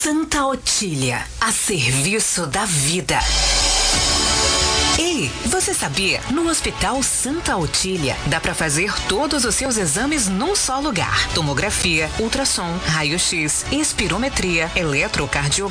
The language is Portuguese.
Santa Otília, a serviço da vida. Ei, você sabia? No Hospital Santa Otília, dá para fazer todos os seus exames num só lugar. Tomografia, ultrassom, raio-x, espirometria, eletrocardiografia.